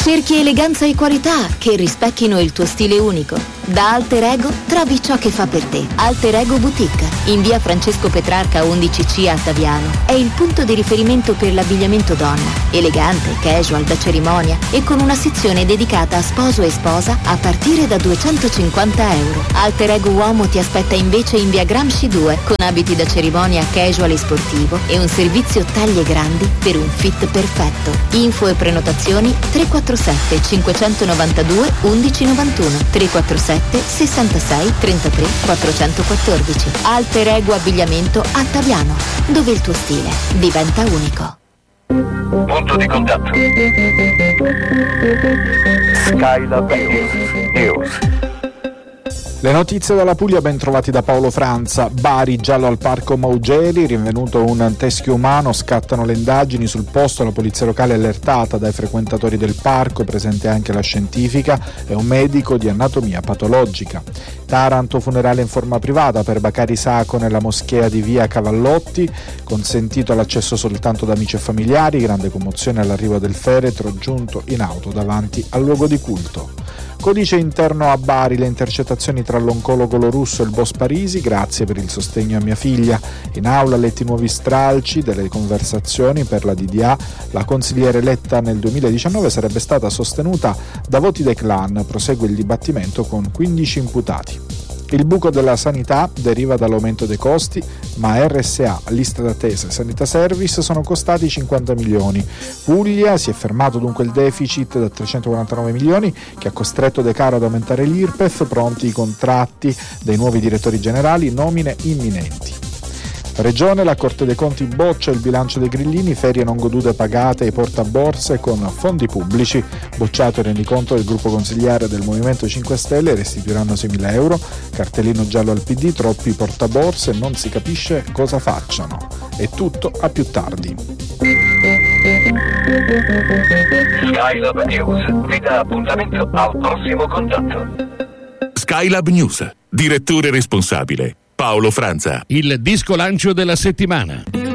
Cerchi eleganza e qualità che rispecchino il tuo stile unico. Da Alter Ego trovi ciò che fa per te. Alter Ego Boutique, in via Francesco Petrarca 11C a Taviano. È il punto di riferimento per l'abbigliamento donna. Elegante, casual, da cerimonia e con una sezione dedicata a sposo e sposa a partire da €250. Alter Ego Uomo ti aspetta invece in via Gramsci 2 con abiti da cerimonia casual e sportivo e un servizio taglie grandi per un fit perfetto. Info e prenotazioni 347 592 1191 347 66 33 414. Alter Ego Abbigliamento a Taviano, dove il tuo stile diventa unico. Punto di contatto. Skylab News. Le notizie dalla Puglia ben trovati da Paolo Franza. Bari, giallo al parco Maugeli, rinvenuto un teschio umano, scattano le indagini sul posto, la polizia locale è allertata dai frequentatori del parco, presente anche la scientifica e un medico di anatomia patologica. Taranto, funerale in forma privata per Bacari Sacco nella moschea di via Cavallotti, consentito l'accesso soltanto da amici e familiari, grande commozione all'arrivo del feretro giunto in auto davanti al luogo di culto. Codice interno a Bari, le intercettazioni tra l'oncologo Lorusso e il boss Parisi, grazie per il sostegno a mia figlia. In aula letti nuovi stralci delle conversazioni per la DDA, la consigliere eletta nel 2019 sarebbe stata sostenuta da voti dei clan, prosegue il dibattimento con 15 imputati. Il buco della sanità deriva dall'aumento dei costi, ma RSA, lista d'attesa e Sanità Service sono costati 50 milioni. Puglia si è fermato dunque il deficit da 349 milioni che ha costretto De Caro ad aumentare l'IRPEF, pronti i contratti dei nuovi direttori generali, nomine imminenti. Regione, la Corte dei Conti boccia il bilancio dei grillini, ferie non godute pagate ai portaborse con fondi pubblici, bocciato il rendiconto del gruppo consigliare del Movimento 5 Stelle, restituiranno 6.000 euro, cartellino giallo al PD, troppi portaborse, non si capisce cosa facciano. È tutto, a più tardi. Skylab News vi dà appuntamento al prossimo contatto. Skylab News, direttore responsabile Paolo Franza. Il disco lancio della settimana.